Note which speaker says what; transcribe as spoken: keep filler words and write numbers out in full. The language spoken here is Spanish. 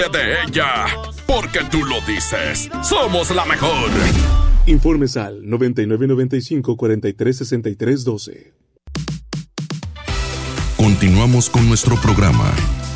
Speaker 1: de ella, porque tú lo dices. Somos la mejor.
Speaker 2: Informes al noventa y nueve noventa y cinco cuarenta y tres sesenta y tres doce.
Speaker 3: Continuamos con nuestro programa